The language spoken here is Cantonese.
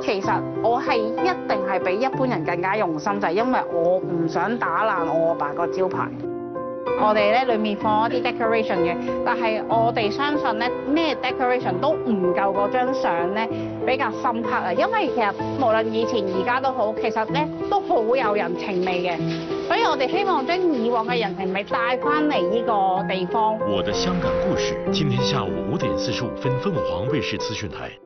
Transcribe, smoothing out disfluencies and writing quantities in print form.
其實我係一定係比一般人更加用心，就係因為我唔想打爛我阿爸個招牌。我哋咧裏面放一啲 decoration 嘅，但係我哋相信咧咩 decoration 都唔夠嗰張相咧比較深刻啊！因為其實無論以前而家都好，其實咧都好有人情味嘅，所以我哋希望將以往嘅人情味帶翻嚟呢個地方。 我的香港故事，今天下午5點45分，鳳凰衛視資訊台。